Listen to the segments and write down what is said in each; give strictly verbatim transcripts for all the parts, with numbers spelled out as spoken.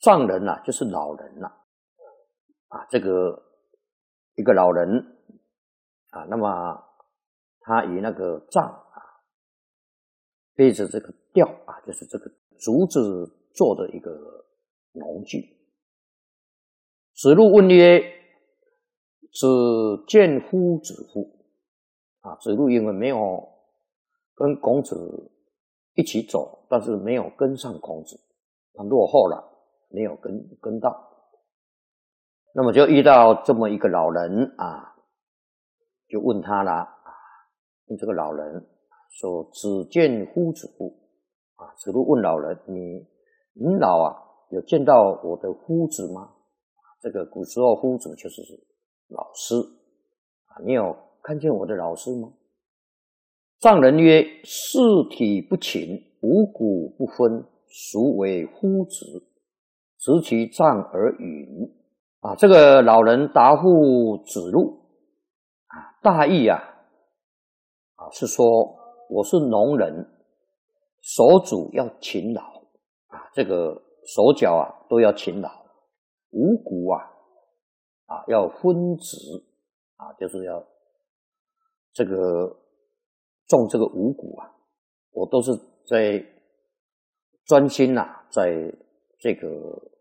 藏人啊，就是老人呐、啊，啊，这个一个老人啊，那么他以那个杖啊，背着这个吊啊，就是这个竹子做的一个农具。子路问曰：“子见夫子乎？”啊，子路因为没有跟孔子一起走，但是没有跟上孔子，他落后了，没有跟跟到。那么就遇到这么一个老人啊，就问他了啊，问这个老人说：“子见夫子乎？”啊，子路问老人：“你你老啊，有见到我的夫子吗？”这个古时候夫子就是老师啊，你有看见我的老师吗？藏人曰：“四体不勤，五谷不分，孰为夫子？执其杖而饮。”啊，这个老人答复子路啊，大意啊，啊是说我是农人，手足要勤劳啊，这个手脚啊都要勤劳，五谷啊啊要分植啊，就是要这个种这个五谷啊，我都是在专心呐、啊，在这个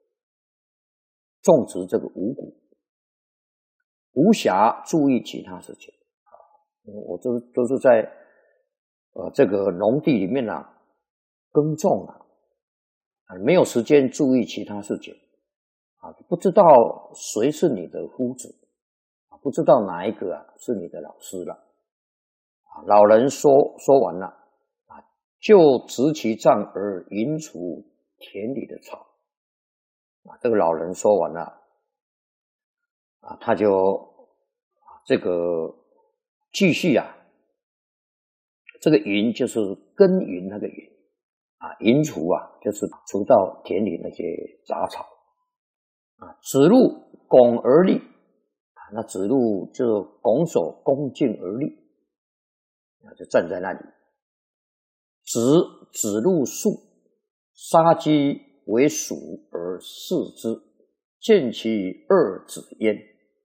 种植这个五谷，无暇注意其他事情啊。我都都是在呃这个农地里面啊耕种啊，啊没有时间注意其他事情啊，不知道谁是你的夫子啊，不知道哪一个啊是你的老师了啊。老人说说完了啊，就执其杖而饮除田里的草啊。这个老人说完了啊，他就这个继续啊，这个耘就是耕耘那个耘啊，耘除啊就是除掉田里那些杂草啊。子路拱而立啊，那子路就拱手恭敬而立啊，就站在那里。子子路宿，杀鸡为鼠而视之，见其二子焉。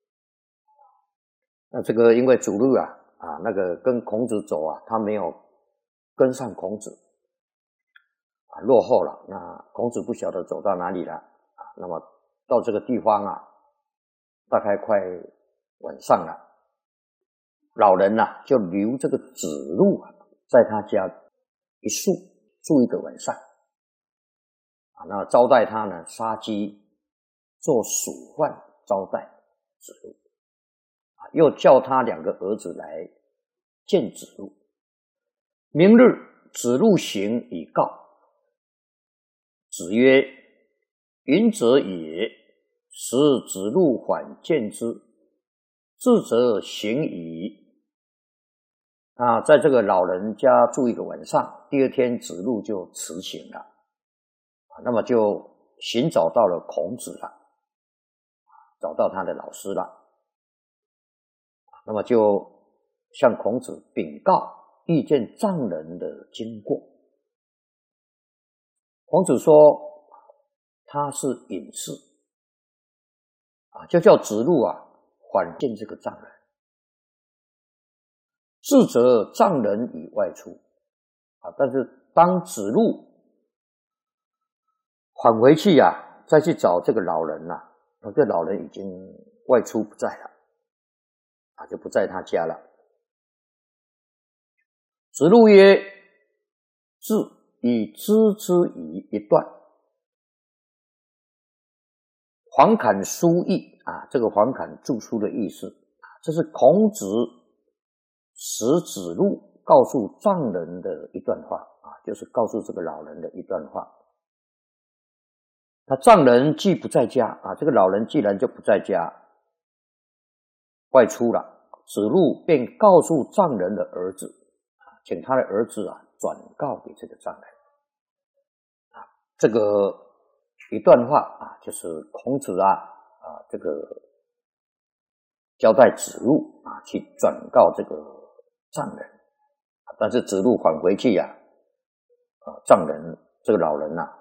那这个因为子路啊啊那个跟孔子走啊，他没有跟上孔子啊，落后了。那孔子不晓得走到哪里了啊，那么到这个地方啊，大概快晚上了，老人呐、啊、就留这个子路啊在他家一宿住一个晚上啊，那招待他呢，杀鸡做蜀饭招待子路啊，又叫他两个儿子来见子路。明日子路行以告。子曰：“云者也。”时子路缓见之，至则行矣。啊，在这个老人家住一个晚上，第二天子路就辞行了啊，那么就寻找到了孔子了，找到他的老师了，那么就向孔子禀告遇见藏人的经过。孔子说他是隐士啊，就叫子路啊缓见这个藏人。至则藏人已外出啊，但是当子路返回去啊，再去找这个老人呐、啊，那这老人已经外出不在了啊，就不在他家了。子路曰：“至以知之矣。”一段。黄侃书意啊，这个黄侃著书的意思，这是孔子使子路告诉藏人的一段话啊，就是告诉这个老人的一段话。那藏人既不在家啊，这个老人既然就不在家，外出了，子路便告诉藏人的儿子啊，请他的儿子啊转告给这个藏人啊，这个一段话啊，就是孔子啊啊这个交代子路啊去转告这个藏人，但是子路返回去啊，啊藏人这个老人啊